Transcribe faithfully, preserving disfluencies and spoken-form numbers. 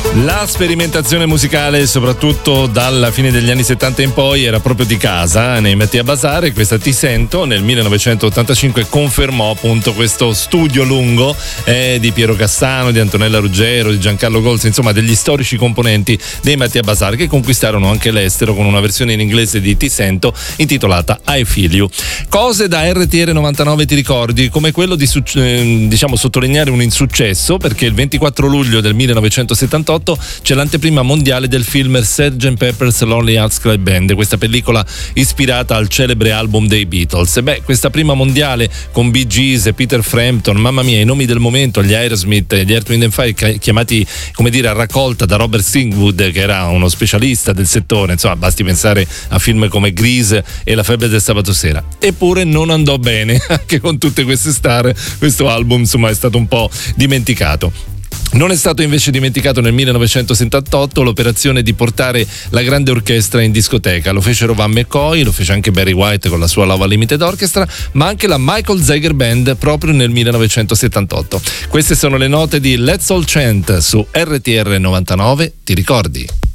La sperimentazione musicale, soprattutto dalla fine degli anni settanta in poi, era proprio di casa nei Mattia Bazar, e questa Ti Sento nel millenovecentottantacinque confermò appunto questo studio lungo eh, di Piero Cassano, di Antonella Ruggero, di Giancarlo Golzi, insomma degli storici componenti dei Mattia Bazar, che conquistarono anche l'estero con una versione in inglese di Ti Sento intitolata I Feel You. Cose da R T R novantanove ti ricordi, come quello di eh, diciamo sottolineare un insuccesso, perché il ventiquattro luglio del millenovecentosettantotto c'è l'anteprima mondiale del film sergeant Pepper's Lonely Hearts Club Band, questa pellicola ispirata al celebre album dei Beatles. Beh, questa prima mondiale con Bee Gees, Peter Frampton, mamma mia, i nomi del momento, gli Aerosmith, gli Earth, Wind and Fire, chiamati come dire a raccolta da Robert Stingwood, che era uno specialista del settore, insomma basti pensare a film come Grease e La febbre del sabato sera. Eppure non andò bene, anche con tutte queste star questo album insomma è stato un po' dimenticato. Non è stato invece dimenticato nel millenovecentosettantotto l'operazione di portare la grande orchestra in discoteca. Lo fecero Van McCoy, lo fece anche Barry White con la sua Lova Limited Orchestra, ma anche la Michael Zager Band proprio nel millenovecentosettantotto. Queste sono le note di Let's All Chant su R T R novantanove, ti ricordi?